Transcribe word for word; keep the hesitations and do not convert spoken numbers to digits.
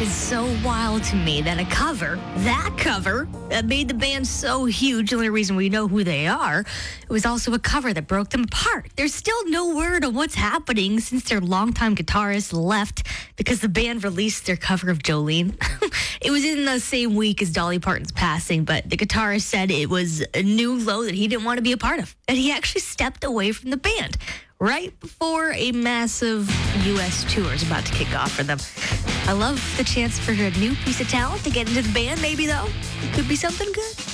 It's so wild to me that a cover, that cover, that made the band so huge, the only reason we know who they are, it was also a cover that broke them apart. There's still no word on what's happening since their longtime guitarist left because the band released their cover of Jolene. It was in the same week as Dolly Parton's passing, but the guitarist said it was a new low that he didn't want to be a part of, and he actually stepped away from the band right before a massive U S tour is about to kick off for them. I love the chance for a new piece of talent to get into the band, maybe, though. It could be something good.